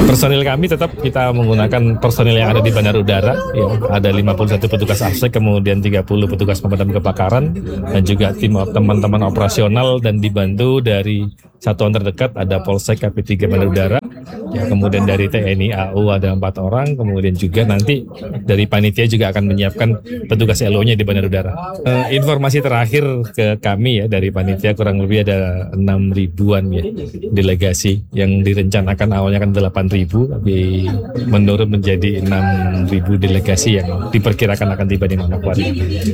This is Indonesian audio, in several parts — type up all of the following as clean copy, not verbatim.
Personil kami tetap kita menggunakan personil yang ada di Bandara Udara, ya, ada 51 petugas AFSEC, kemudian 30 petugas pemadam kebakaran, dan juga tim teman-teman operasional, dan dibantu dari satuan terdekat ada Polsek KP3 Bandara Udara, ya, kemudian dari TNI AU ada 4 orang, kemudian juga nanti dari panitia juga akan menyiapkan petugas LO-nya di Bandara Udara. Informasi terakhir ke kami ya dari panitia kurang lebih ada 6 ribuan ya delegasi yang direncanakan awalnya kan 8.000, tapi menurun menjadi 6.000 delegasi yang diperkirakan akan tiba di Manokwari.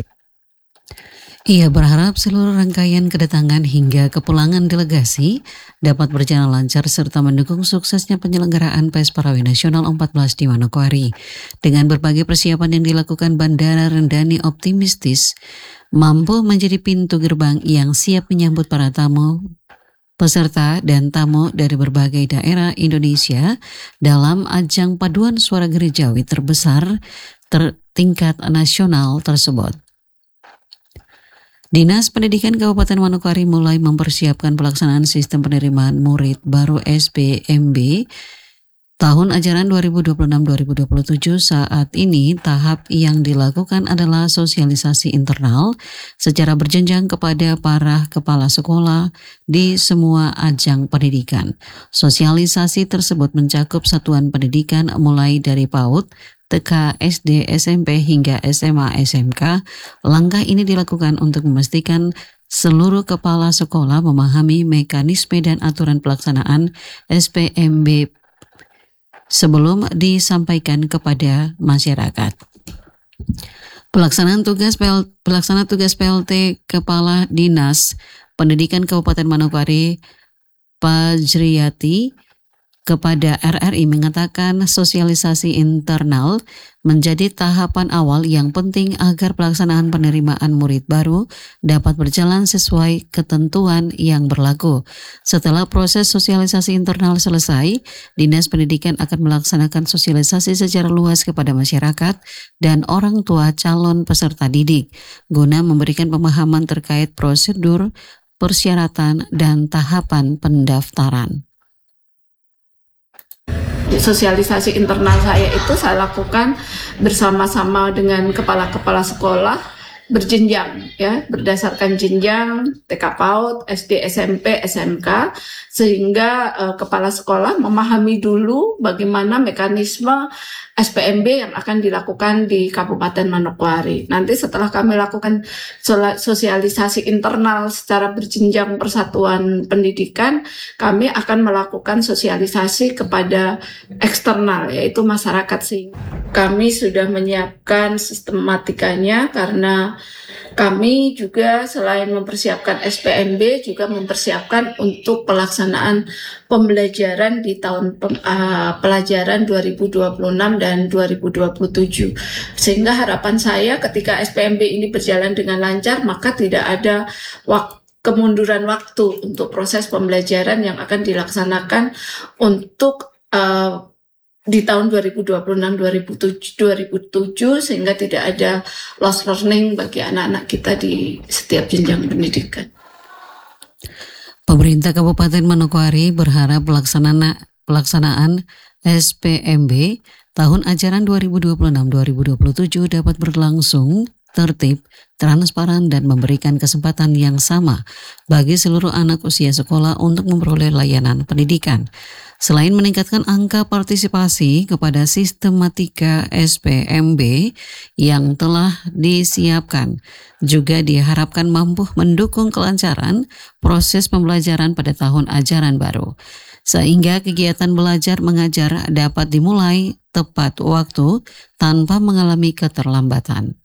Ia berharap seluruh rangkaian kedatangan hingga kepulangan delegasi dapat berjalan lancar serta mendukung suksesnya penyelenggaraan PES Parawi Nasional 14 di Manokwari. Dengan berbagai persiapan yang dilakukan, Bandara Rendani optimistis mampu menjadi pintu gerbang yang siap menyambut para tamu, peserta dan tamu dari berbagai daerah Indonesia dalam ajang paduan suara gerejawi terbesar tingkat nasional tersebut. Dinas Pendidikan Kabupaten Manokwari mulai mempersiapkan pelaksanaan sistem penerimaan murid baru SPMB tahun ajaran 2026-2027. Saat ini tahap yang dilakukan adalah sosialisasi internal secara berjenjang kepada para kepala sekolah di semua ajang pendidikan. Sosialisasi tersebut mencakup satuan pendidikan mulai dari PAUD, TK, SD, SMP hingga SMA, SMK. Langkah ini dilakukan untuk memastikan seluruh kepala sekolah memahami mekanisme dan aturan pelaksanaan SPMB sebelum disampaikan kepada masyarakat. Pelaksana tugas PLT Kepala Dinas Pendidikan Kabupaten Manokwari Pajriyati kepada RRI mengatakan sosialisasi internal menjadi tahapan awal yang penting agar pelaksanaan penerimaan murid baru dapat berjalan sesuai ketentuan yang berlaku. Setelah proses sosialisasi internal selesai, Dinas Pendidikan akan melaksanakan sosialisasi secara luas kepada masyarakat dan orang tua calon peserta didik guna memberikan pemahaman terkait prosedur, persyaratan, dan tahapan pendaftaran. Sosialisasi internal saya itu saya lakukan bersama-sama dengan kepala-kepala sekolah berjenjang ya, berdasarkan jenjang TK PAUD, SD, SMP, SMK, sehingga kepala sekolah memahami dulu bagaimana mekanisme SPMB yang akan dilakukan di Kabupaten Manokwari. Nanti setelah kami lakukan sosialisasi internal secara berjenjang persatuan pendidikan, kami akan melakukan sosialisasi kepada eksternal, yaitu masyarakat. Sehingga kami sudah menyiapkan sistematikanya karena kami juga selain mempersiapkan SPMB juga mempersiapkan untuk pelaksanaan pembelajaran di tahun pelajaran 2026 dan 2027. Sehingga harapan saya ketika SPMB ini berjalan dengan lancar, maka tidak ada kemunduran waktu untuk proses pembelajaran yang akan dilaksanakan untuk di tahun 2026-2027 sehingga tidak ada lost learning bagi anak-anak kita di setiap jenjang pendidikan. Pemerintah Kabupaten Manokwari berharap pelaksanaan SPMB tahun ajaran 2026-2027 dapat berlangsung tertib, transparan, dan memberikan kesempatan yang sama bagi seluruh anak usia sekolah untuk memperoleh layanan pendidikan. Selain meningkatkan angka partisipasi kepada sistematika SPMB yang telah disiapkan, juga diharapkan mampu mendukung kelancaran proses pembelajaran pada tahun ajaran baru, sehingga kegiatan belajar mengajar dapat dimulai tepat waktu tanpa mengalami keterlambatan.